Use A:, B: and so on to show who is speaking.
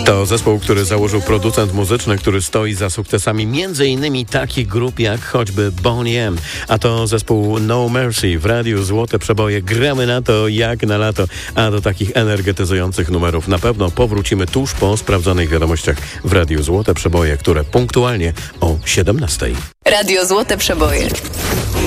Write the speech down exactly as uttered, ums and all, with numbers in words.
A: To zespół, który założył producent muzyczny, który stoi za sukcesami między innymi takich grup jak choćby Boney M. A to zespół No Mercy. W radiu Złote Przeboje gramy na to jak na lato, a do takich energetyzujących numerów na pewno powrócimy tuż po sprawdzonych wiadomościach w radiu Złote Przeboje, które punktualnie o siedemnastej.
B: Radio Złote Przeboje.